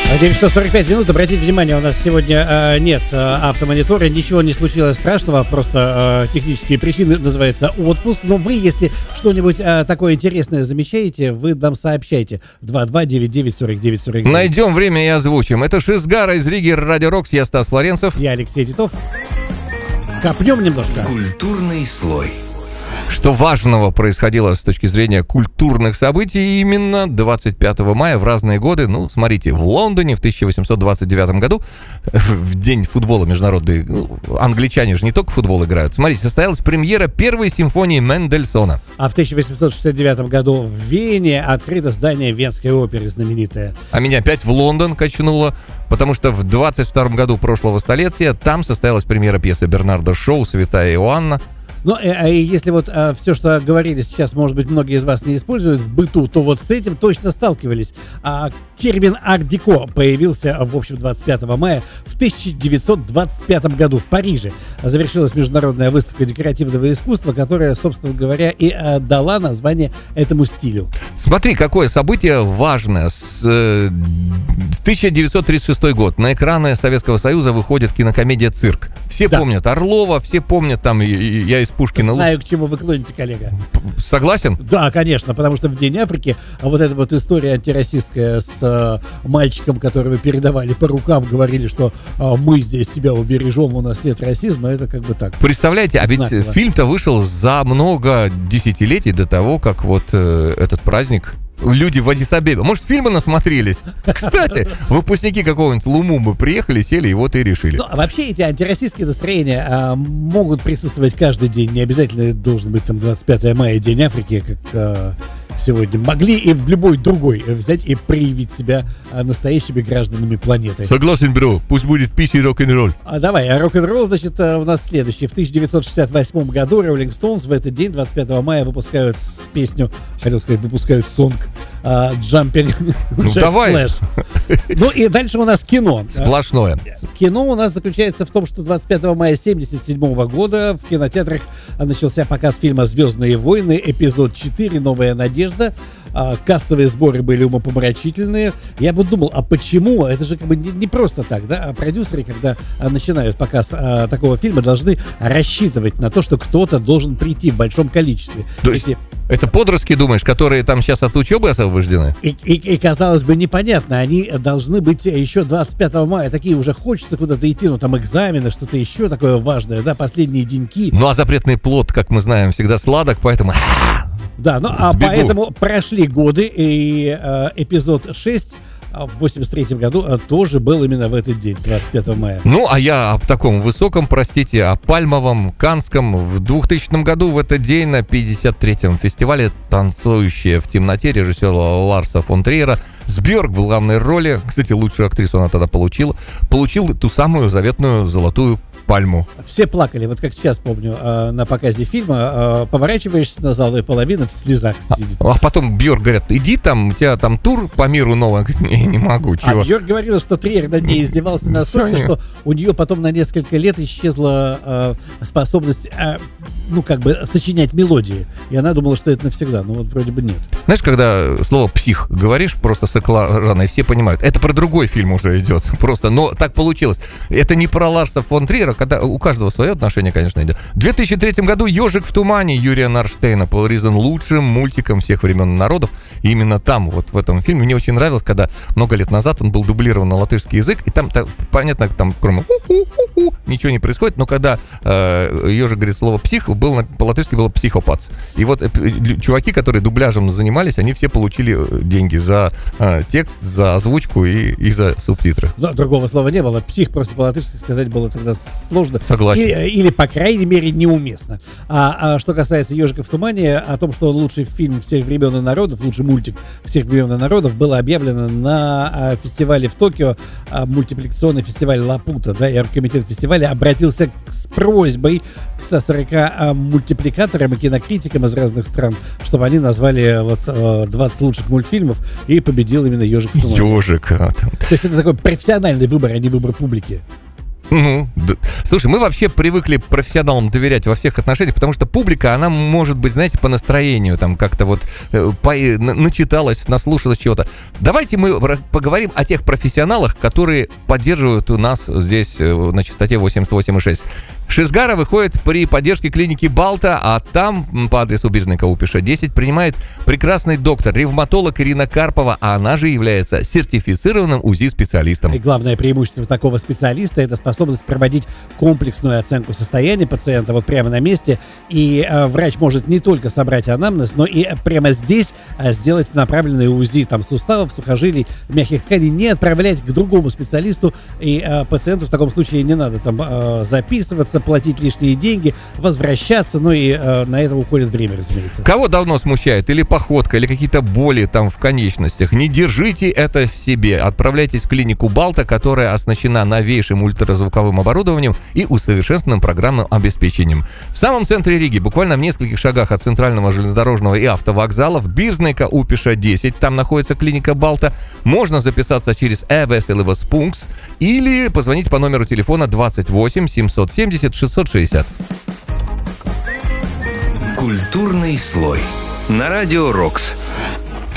9:45. Обратите внимание, у нас сегодня нет автомонитора, ничего не случилось страшного, просто технические причины, называется отпуск. Но вы, если что-нибудь такое интересное замечаете, вы нам сообщайте. 2299-4949. Найдем время и озвучим. Это Шизгара из Риги, Радио Рокс. Я Стас Флоренцев. Я Алексей Титов. Копнем немножко. Культурный слой. Что важного происходило с точки зрения культурных событий именно 25 мая в разные годы? Ну, смотрите, в Лондоне в 1829 году, в день футбола международный, англичане же не только в футбол играют, смотрите, состоялась премьера первой симфонии Мендельсона. А в 1869 году в Вене открыто здание Венской оперы знаменитое. А меня опять в Лондон качнуло, потому что в 22 году прошлого столетия там состоялась премьера пьесы Бернарда Шоу «Святая Иоанна». Ну, если вот все, что говорили сейчас, может быть, многие из вас не используют в быту, то вот с этим точно сталкивались. Термин «арт-деко» появился, в общем, 25 мая в 1925 году в Париже. Завершилась международная выставка декоративного искусства, которая, собственно говоря, и дала название этому стилю. Смотри, какое событие важное. 1936 год. На экраны Советского Союза выходит кинокомедия «Цирк». Все помнят Орлова, все помнят там «Я из Пушкина». Знаю, к чему вы клоните, коллега. Согласен? Да, конечно, потому что в День Африки вот эта вот история антироссийская с мальчиком, которого передавали по рукам, говорили, что мы здесь тебя убережем, у нас нет расизма, это как бы так. Представляете, а ведь фильм-то вышел за много десятилетий до того, как вот этот праздник... Люди в Аддис-Абебе. Может, фильмы насмотрелись? Кстати, выпускники какого-нибудь Лумумбы приехали, сели и вот и решили. Ну, а вообще эти антироссийские настроения могут присутствовать каждый день. Не обязательно должен быть там 25 мая, День Африки, как сегодня. Могли и в любой другой взять и проявить себя настоящими гражданами планеты. Согласен, бро. Пусть будет пись и рок-н-ролл. Давай, рок-н-ролл, значит, у нас следующий. В 1968 году Rolling Stones в этот день, 25 мая, выпускают песню, хотел сказать, выпускают сонг Jumping Jack Flash. Ну и дальше у нас кино. Сплошное. Кино у нас заключается в том, что 25 мая 1977 года в кинотеатрах начался показ фильма «Звездные войны», эпизод 4 «Новая надежда». Кассовые сборы были умопомрачительные. Я вот думал, а почему? Это же как бы не просто так, да? А продюсеры, когда начинают показ такого фильма, должны рассчитывать на то, что кто-то должен прийти в большом количестве. То есть это подростки, думаешь, которые там сейчас от учебы освобождены? И казалось бы, непонятно. Они должны быть еще 25 мая. Такие уже хочется куда-то идти, ну там экзамены, что-то еще такое важное, да, последние деньки. Ну а запретный плод, как мы знаем, всегда сладок, поэтому... Да, ну а поэтому прошли годы, и эпизод 6 в 83 году тоже был именно в этот день, 25 мая. Ну, а я о таком высоком, простите, о пальмовом, канском. В 2000 году в этот день на 53-м фестивале «Танцующая в темноте» режиссера Ларса фон Триера с Бьорк в главной роли, кстати, лучшую актрису она тогда получил ту самую заветную золотую пальму. Все плакали, вот как сейчас помню, на показе фильма, поворачиваешься на зал, и половина в слезах сидит. А потом Бьорк говорят, иди там, у тебя там тур по миру новый. Не могу, чего. А Бьорк говорила, что Триер над ней издевался настолько, что у нее потом на несколько лет исчезла способность, ну, как бы, сочинять мелодии. И она думала, что это навсегда, но вот вроде бы нет. Знаешь, когда слово «псих» говоришь просто с экрана, и все понимают, это про другой фильм уже идет. Просто, но так получилось. Это не про Ларса фон Триера, когда у каждого свое отношение, конечно, идет. В 2003 году «Ежик в тумане» Юрия Нарштейна был признан лучшим мультиком всех времен и народов. И именно там, вот в этом фильме, мне очень нравилось, когда много лет назад он был дублирован на латышский язык, и там понятно, там кроме ничего не происходит, но когда Ежик говорит слово «псих», по-латышски было «психопат». И вот чуваки, которые дубляжем занимались, они все получили деньги за текст, за озвучку и за субтитры. Но другого слова не было. «Псих» просто по-латышски сказать было тогда сложно. Согласен. Или, по крайней мере, неуместно. А что касается «Ежика в тумане», о том, что он лучший фильм всех времен и народов, лучший мультик всех времен и народов, было объявлено на фестивале в Токио, мультипликационный фестиваль Лапута, да, и оргкомитет фестиваля обратился с просьбой к 140 мультипликаторам и кинокритикам из разных стран, чтобы они назвали вот 20 лучших мультфильмов, и победил именно «Ежик в тумане». «Ежик». То есть это такой профессиональный выбор, а не выбор публики. Слушай, мы вообще привыкли профессионалам доверять во всех отношениях, потому что публика, она может быть, знаете, по настроению, там как-то вот начиталась, наслушалась чего-то. Давайте мы поговорим о тех профессионалах, которые поддерживают у нас здесь на частоте 88,6. Шизгара выходит при поддержке клиники Балта, а там по адресу Биржная Каупиша 10 принимает прекрасный доктор, ревматолог Ирина Карпова, а она же является сертифицированным УЗИ-специалистом. И главное преимущество такого специалиста — это способность проводить комплексную оценку состояния пациента вот прямо на месте. И врач может не только собрать анамнез, но и прямо здесь сделать направленное УЗИ там суставов, сухожилий, мягких тканей, не отправлять к другому специалисту. И пациенту в таком случае не надо там записываться, платить лишние деньги, возвращаться, ну и на это уходит время, разумеется. Кого давно смущает или походка, или какие-то боли там в конечностях, не держите это в себе. Отправляйтесь в клинику Балта, которая оснащена новейшим ультразвуковым оборудованием и усовершенствованным программным обеспечением. В самом центре Риги, буквально в нескольких шагах от центрального железнодорожного и автовокзалов, Биржная Каупиша 10, там находится клиника Балта. Можно записаться через Эвеселивас Пункс или позвонить по номеру телефона 28 770 660. Культурный слой на радио Рокс.